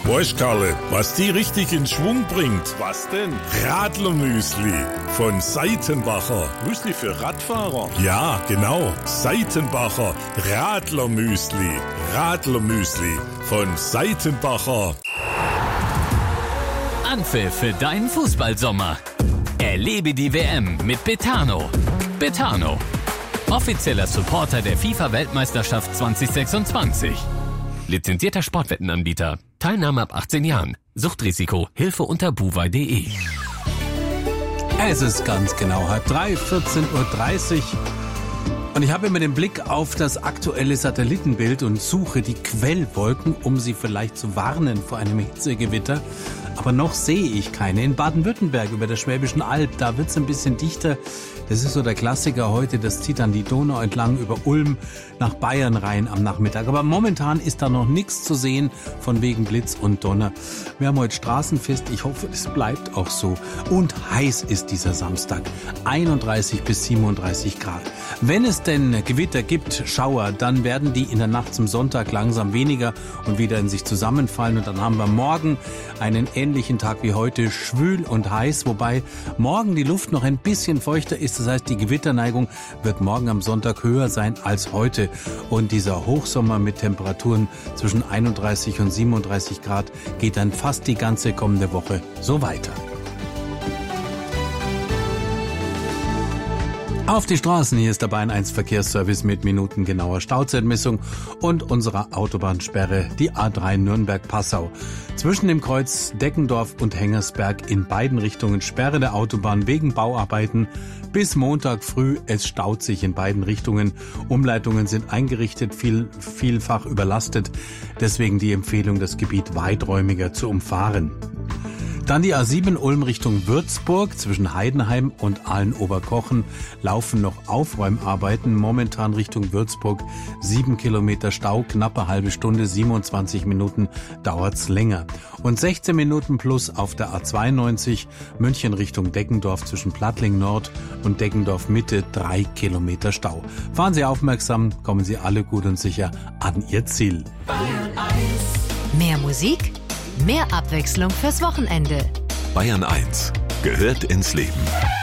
Weißt, Karle, was die richtig in Schwung bringt? Was denn? Radlermüsli von Seitenbacher. Müsli für Radfahrer? Ja, genau. Seitenbacher Radlermüsli. Radlermüsli von Seitenbacher. Anpfiff für deinen Fußballsommer. Erlebe die WM mit Betano. Betano, offizieller Supporter der FIFA-Weltmeisterschaft 2026. Lizenzierter Sportwettenanbieter. Teilnahme ab 18 Jahren. Suchtrisiko. Hilfe unter buwei.de. Es ist ganz genau 14:30 Uhr. Und ich habe immer den Blick auf das aktuelle Satellitenbild und suche die Quellwolken, um sie vielleicht zu warnen vor einem Hitzegewitter. Aber noch sehe ich keine. In Baden-Württemberg über der Schwäbischen Alb, da wird es ein bisschen dichter. Das ist so der Klassiker heute, das zieht dann die Donau entlang über Ulm nach Bayern rein am Nachmittag. Aber momentan ist da noch nichts zu sehen von wegen Blitz und Donner. Wir haben heute Straßenfest, ich hoffe, es bleibt auch so. Und heiß ist dieser Samstag, 31 bis 37 Grad. Wenn es denn Gewitter gibt, Schauer, dann werden die in der Nacht zum Sonntag langsam weniger und wieder in sich zusammenfallen. Und dann haben wir morgen einen ähnlichen Tag wie heute, schwül und heiß, wobei morgen die Luft noch ein bisschen feuchter ist. Das heißt, die Gewitterneigung wird morgen am Sonntag höher sein als heute. Und dieser Hochsommer mit Temperaturen zwischen 31 und 37 Grad geht dann fast die ganze kommende Woche so weiter. Auf die Straßen, hier ist der Bayern 1 Verkehrsservice mit minutengenauer Stauzeitmessung und unserer Autobahnsperre, die A3 Nürnberg-Passau. Zwischen dem Kreuz Deckendorf und Hengersberg in beiden Richtungen Sperre der Autobahn wegen Bauarbeiten. Bis Montag früh, es staut sich in beiden Richtungen. Umleitungen sind eingerichtet, vielfach überlastet. Deswegen die Empfehlung, das Gebiet weiträumiger zu umfahren. Dann die A7 Ulm Richtung Würzburg. Zwischen Heidenheim und Aalen-Oberkochen laufen noch Aufräumarbeiten. Momentan Richtung Würzburg 7 Kilometer Stau, knappe halbe Stunde, 27 Minuten dauert's länger. Und 16 Minuten plus auf der A92 München Richtung Deggendorf zwischen Plattling Nord und Deggendorf Mitte 3 Kilometer Stau. Fahren Sie aufmerksam, kommen Sie alle gut und sicher an Ihr Ziel. Mehr Musik? Mehr Abwechslung fürs Wochenende. Bayern 1 gehört ins Leben.